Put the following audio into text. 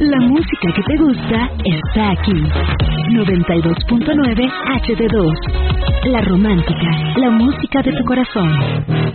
La música que te gusta está aquí. 92.9 HD2. La romántica, la música de tu corazón.